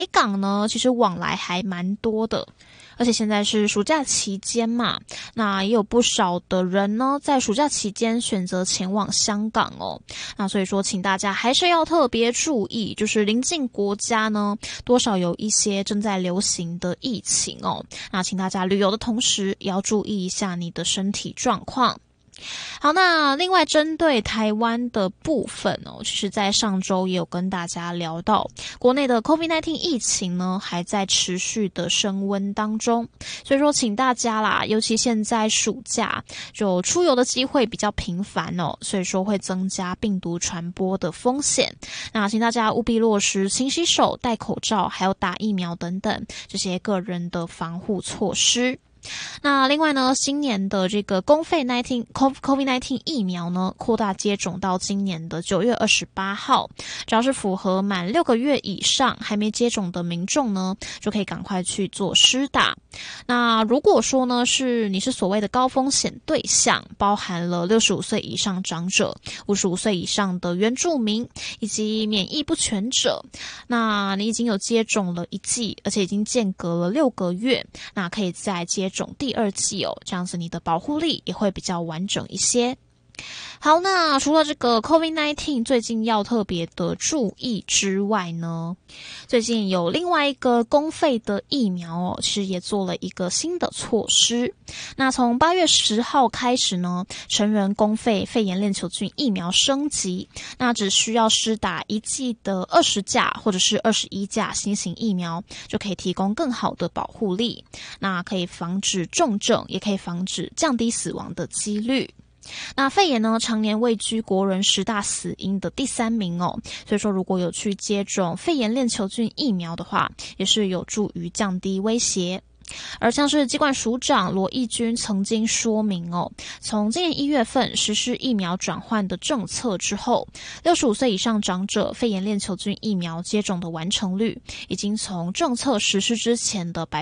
港呢，其实往来还蛮多的。而且现在是暑假期间嘛，那也有不少的人呢，在暑假期间选择前往香港哦。那所以说，请大家还是要特别注意，就是邻近国家呢，多少有一些正在流行的疫情哦。那请大家旅游的同时，也要注意一下你的身体状况。好，那另外针对台湾的部分哦，其实在上周也有跟大家聊到，国内的 COVID-19 疫情呢还在持续的升温当中，所以说请大家啦，尤其现在暑假就出游的机会比较频繁哦，所以说会增加病毒传播的风险。那请大家务必落实勤洗手、戴口罩，还有打疫苗等等这些个人的防护措施。那另外呢，今年的这个公费 COVID-19 疫苗呢，扩大接种到今年的9月28号，只要是符合满6个月以上还没接种的民众呢，就可以赶快去做施打。那如果说呢，你是所谓的高风险对象，包含了65岁以上长者、55岁以上的原住民以及免疫不全者，那你已经有接种了1剂，而且已经间隔了6个月，那可以再接种第2剂哦，这样子你的保护力也会比较完整一些。好，那除了这个 COVID-19 最近要特别的注意之外呢，最近有另外一个公费的疫苗哦，其实也做了一个新的措施。那从8月10号开始呢，成人公费肺炎链球菌疫苗升级，那只需要施打1剂的20价或者是21价新型疫苗，就可以提供更好的保护力，那可以防止重症，也可以防止降低死亡的几率。那肺炎呢，常年位居国人10大死因的第3名哦，所以说如果有去接种肺炎链球菌疫苗的话，也是有助于降低威胁。而像是疾管署长罗益军曾经说明哦，从今年1月份实施疫苗转换的政策之后，65岁以上长者肺炎链球菌疫苗接种的完成率，已经从政策实施之前的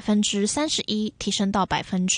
31%提升到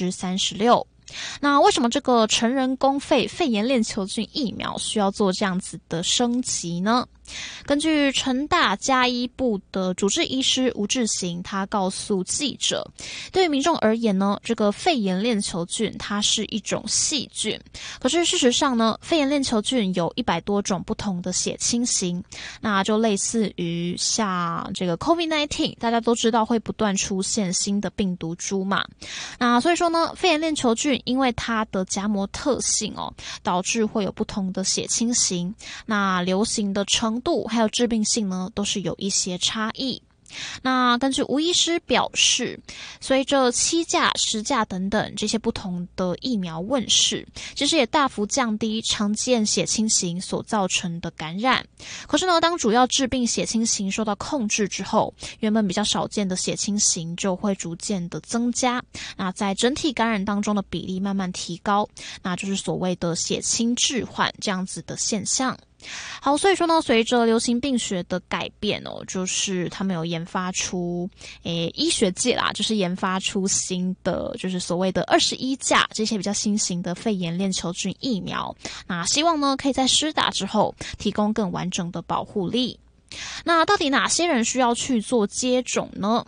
36%。那为什么这个成人公费肺炎链球菌疫苗需要做这样子的升级呢？根据成大家医部的主治医师吴志行，他告诉记者，对于民众而言呢，这个肺炎链球菌它是一种细菌，可是事实上呢，肺炎链球菌有100多种不同的血清型，那就类似于像这个 COVID-19， 大家都知道会不断出现新的病毒株嘛，那所以说呢，肺炎链球菌因为它的夹膜特性哦，导致会有不同的血清型，那流行的程度还有致病性呢，都是有一些差异。那根据吴医师表示，随着7价、10价等等这些不同的疫苗问世，其实也大幅降低常见血清型所造成的感染。可是呢，当主要致病血清型受到控制之后，原本比较少见的血清型就会逐渐的增加，那在整体感染当中的比例慢慢提高，那就是所谓的血清置换这样子的现象。好，所以说呢，随着流行病学的改变哦，就是他们有研发出，医学界啦，就是研发出新的，就是所谓的21价这些比较新型的肺炎链球菌疫苗，那希望呢，可以在施打之后提供更完整的保护力。那到底哪些人需要去做接种呢？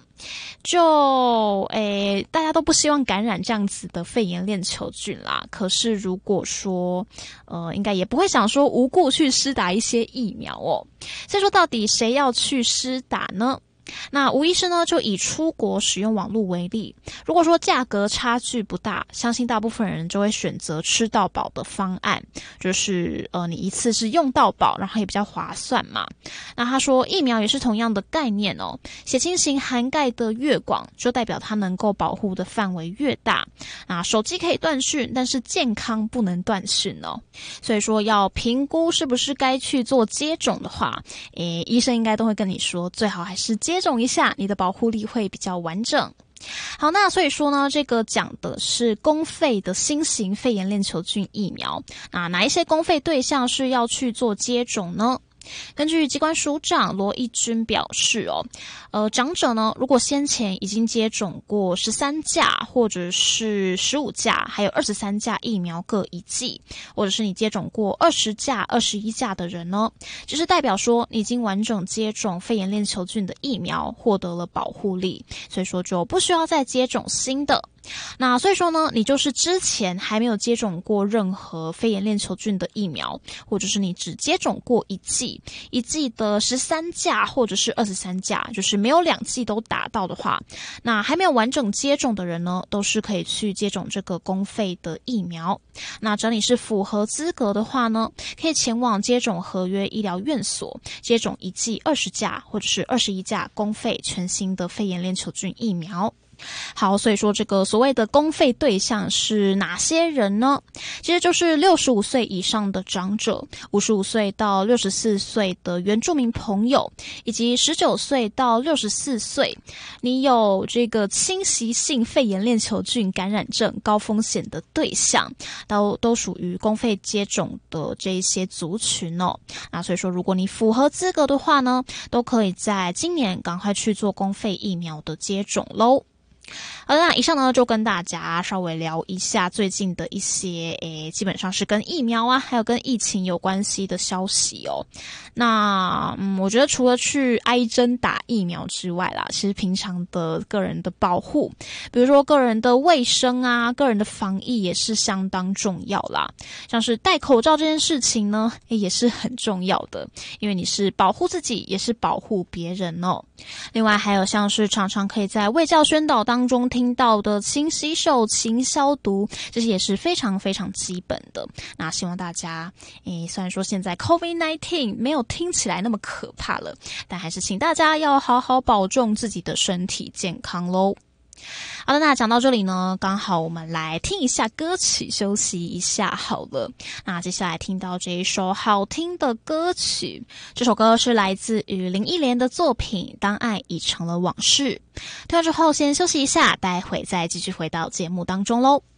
大家都不希望感染这样子的肺炎链球菌啦。可是如果说，应该也不会想说无故去施打一些疫苗哦。所以说，到底谁要去施打呢？那吴医师呢，就以出国使用网络为例，如果说价格差距不大，相信大部分人就会选择吃到饱的方案，就是你一次是用到饱，然后也比较划算嘛。那他说疫苗也是同样的概念哦，血清型涵盖的越广，就代表它能够保护的范围越大。那手机可以断讯，但是健康不能断讯哦。所以说要评估是不是该去做接种的话，医生应该都会跟你说，最好还是接种一下，你的保护力会比较完整。好，那所以说呢，这个讲的是公费的新型肺炎链球菌疫苗。那哪一些公费对象是要去做接种呢？ 根据机关署长罗义军表示长者呢，如果先前已经接种过13价或者是15价，还有23价疫苗各1剂，或者是你接种过20价、21价的人呢，就是代表说你已经完整接种肺炎链球菌的疫苗，获得了保护力，所以说就不需要再接种新的。那所以说呢，你就是之前还没有接种过任何肺炎链球菌的疫苗，或者是你只接种过1剂的13价或者是23价，就是没有2剂都打到的话，那还没有完整接种的人呢，都是可以去接种这个公费的疫苗。那只要你是符合资格的话呢，可以前往接种合约医疗院所接种1剂20价或者是21价公费全新的肺炎链球菌疫苗。好，所以说这个所谓的公费对象是哪些人呢？其实就是65岁以上的长者，55岁到64岁的原住民朋友，以及19岁到64岁，你有这个侵袭性肺炎链球菌感染症高风险的对象，都属于公费接种的这一些族群哦。那所以说，如果你符合资格的话呢，都可以在今年赶快去做公费疫苗的接种咯。好的，那以上呢就跟大家稍微聊一下最近的一些基本上是跟疫苗啊还有跟疫情有关系的消息哦。那我觉得除了去挨针打疫苗之外啦，其实平常的个人的保护，比如说个人的卫生啊，个人的防疫也是相当重要啦。像是戴口罩这件事情呢也是很重要的，因为你是保护自己也是保护别人哦。另外还有像是常常可以在卫教宣导当中听到的勤洗手、勤消毒，这些也是非常非常基本的。那希望大家虽然说现在 COVID-19 没有听起来那么可怕了，但还是请大家要好好保重自己的身体健康咯。好的，那讲到这里呢，刚好我们来听一下歌曲，休息一下好了。那接下来听到这一首好听的歌曲，这首歌是来自于林忆莲的作品《当爱已成了往事》。听完之后先休息一下，待会再继续回到节目当中咯。